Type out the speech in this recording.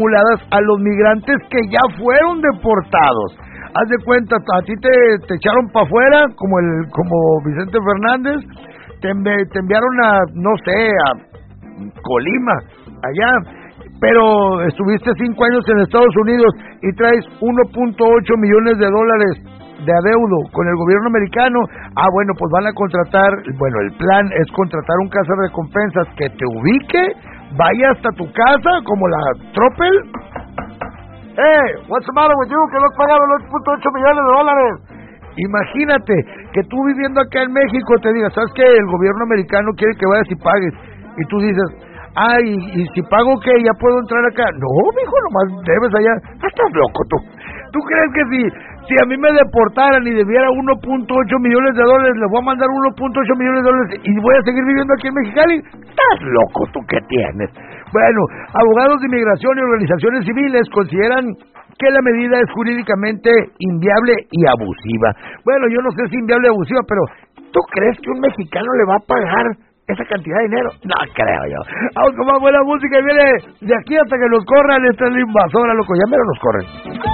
a los migrantes que ya fueron deportados. Haz de cuenta, a ti te echaron para afuera, como Vicente Fernández, te enviaron a, no sé, a Colima, allá, pero estuviste 5 años en Estados Unidos y traes 1.8 millones de dólares de adeudo con el gobierno americano. Bueno, pues van a contratar, el plan es contratar un cazarrecompensas que te ubique, vaya hasta tu casa, como la Tropel. What's the matter with you? Que no has pagado los 1.8 millones de dólares. Imagínate que tú viviendo acá en México te digas, ¿sabes qué? El gobierno americano quiere que vayas y pagues. Y tú dices, ¿y si pago qué? ¿Ya puedo entrar acá? No, mijo, nomás debes allá. Estás loco tú. ¿Tú crees que si a mí me deportaran y debiera 1.8 millones de dólares, le voy a mandar 1.8 millones de dólares y voy a seguir viviendo aquí en Mexicali? Estás loco tú, ¿qué tienes? Bueno, abogados de inmigración y organizaciones civiles consideran que la medida es jurídicamente inviable y abusiva. Bueno, yo no sé si inviable o abusiva, pero ¿tú crees que un mexicano le va a pagar esa cantidad de dinero? No creo yo. Vamos con más buena música y viene de aquí hasta que nos corran. Esta es la invasora, loco, ya mero nos corren.